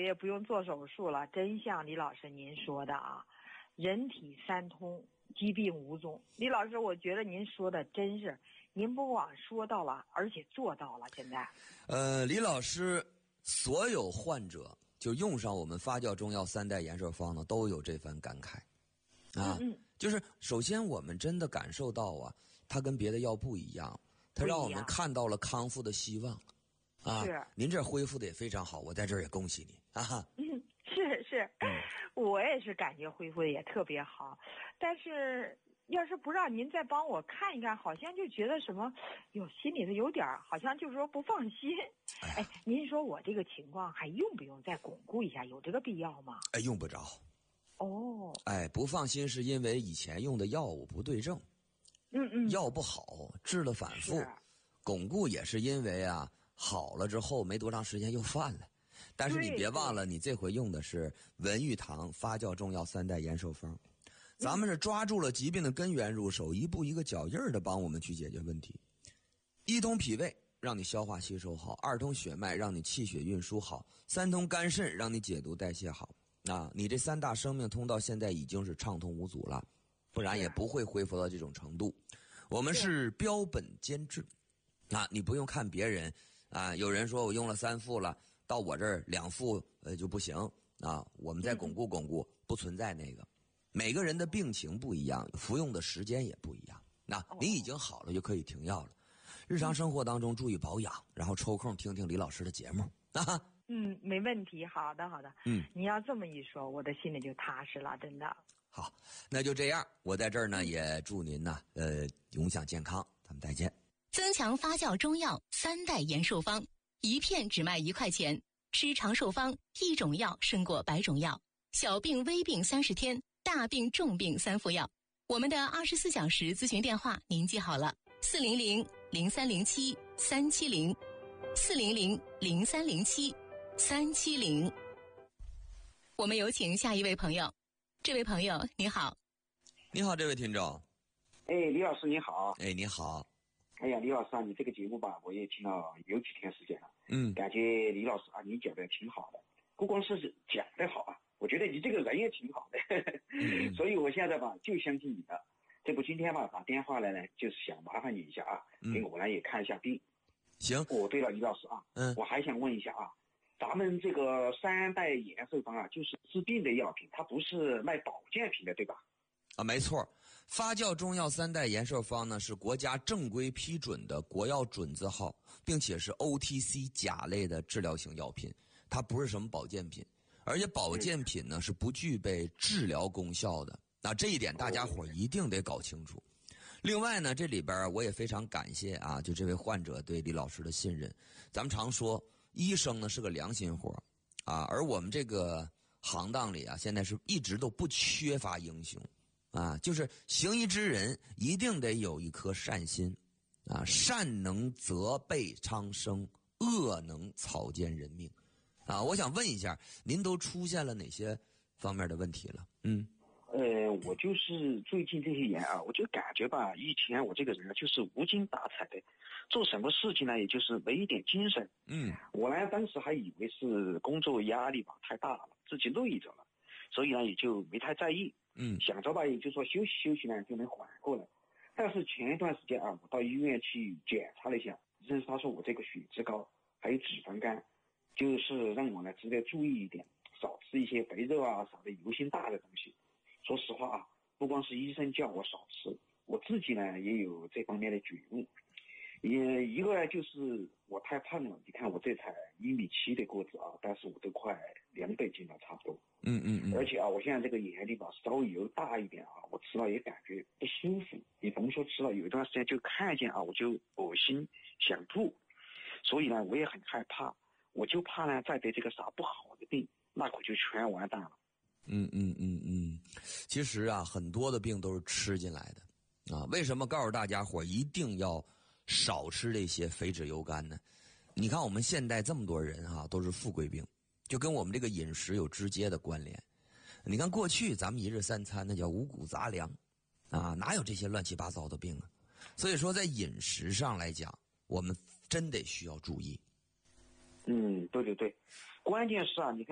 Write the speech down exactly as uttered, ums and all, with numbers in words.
也不用做手术了，真像李老师您说的啊，人体三通，疾病无踪。李老师，我觉得您说的真是，您不光说到了，而且做到了。现在， 呃，李老师，所有患者就用上我们发酵中药三代延寿方呢，都有这番感慨啊。 嗯嗯， 就是首先我们真的感受到啊，它跟别的药不一样，它让我们看到了康复的希望啊。 是， 您这恢复的也非常好，我在这儿也恭喜你啊。 嗯，是是， 嗯， 我也是感觉恢复的也特别好，但是要是不让您再帮我看一看，好像就觉得什么，有心里头有点好像就是说不放心。哎，哎您说我这个情况还用不用再巩固一下？有这个必要吗？ 哎，用不着。 哦， 哎，不放心是因为以前用的药物不对症， 嗯嗯， 药不好，治了反复。巩固也是因为啊，好了之后没多长时间又犯了。但是你别忘了，你这回用的是文玉堂发酵中药三代延寿方，咱们是抓住了疾病的根源入手，一步一个脚印的帮我们去解决问题。一通脾胃，让你消化吸收好；二通血脉，让你气血运输好；三通肝肾，让你解毒代谢好。啊，你这三大生命通道现在已经是畅通无阻了，不然也不会恢复到这种程度。我们是标本兼治，啊，你不用看别人啊，有人说我用了三副了，到我这儿两副呃就不行啊，我们再巩固巩固，不存在那个。每个人的病情不一样，服用的时间也不一样。那你已经好了就可以停药了。日常生活当中注意保养，然后抽空听听李老师的节目啊。 嗯，没问题，好的好的。 嗯， 你要这么一说，我的心里就踏实了，真的。 好，那就这样。我在这儿呢，也祝您呢，呃，永享健康。咱们再见。 增强发酵中药三代延寿方，一片只卖一块钱。吃长寿方，一种药胜过百种药。小病微病三十天，大病重病三副药。我们的二十四小时咨询电话您记好了：四零零零三零七三七零，四零零零三零七三七零。我们有请下一位朋友。这位朋友你好。 你好，这位听众。 哎，李老师你好。 哎，你好。 哎呀，李老师啊，你这个节目吧，我也听了有几天时间了。 嗯， 感觉李老师啊，你讲的挺好的，不光是讲的好啊，我觉得你这个人也挺好的，嗯、所以我现在吧就相信你的。这不今天吧打电话来呢，就是想麻烦你一下啊，给我呢也看一下病。 行。 哦，对了，李老师啊， 嗯， 我还想问一下啊，咱们这个三代延寿方啊，就是治病的药品，它不是卖保健品的，对吧？ 啊，没错，发酵中药三代延寿方呢是国家正规批准的国药准字号，并且是 O T C 甲类的治疗型药品，它不是什么保健品，而且保健品呢是不具备治疗功效的。那这一点大家伙一定得搞清楚。另外呢，这里边我也非常感谢啊，就这位患者对李老师的信任。咱们常说，医生呢是个良心活啊，而我们这个行当里啊，现在是一直都不缺乏英雄。啊，就是行医之人一定得有一颗善心，啊，善能泽备苍生，恶能草菅人命，啊，我想问一下，您都出现了哪些方面的问题了？嗯， 呃，我就是最近这些年啊，我就感觉吧，以前我这个人就是无精打采的，做什么事情呢，也就是没一点精神。 嗯， 我呢当时还以为是工作压力吧太大了，自己累着了，所以呢也就没太在意。 嗯， 想着吧，也就说休息休息呢就能缓过来。但是前一段时间啊，我到医院去检查了一下，医生他说我这个血脂高，还有脂肪肝，就是让我呢值得注意一点，少吃一些肥肉啊，少的油性大的东西。说实话啊，不光是医生叫我少吃，我自己呢也有这方面的觉悟。也一个呢就是我太胖了，你看我这才一米七的个子啊，但是我都快两百斤了，差不多。 嗯嗯嗯。 而且啊，我现在这个眼睛吧稍微油大一点啊，我吃了也感觉不舒服。你甭说吃了，有一段时间就看见啊，我就恶心想吐。所以呢，我也很害怕，我就怕呢再得这个啥不好的病，那可就全完蛋了。 嗯嗯嗯嗯，其实啊，很多的病都是吃进来的啊。为什么告诉大家伙一定要少吃这些肥脂油甘呢？你看我们现代这么多人哈、啊，都是富贵病，就跟我们这个饮食有直接的关联。你看过去咱们一日三餐那叫五谷杂粮啊，哪有这些乱七八糟的病啊？所以说在饮食上来讲，我们真得需要注意。 嗯，对对对，关键是啊，你看。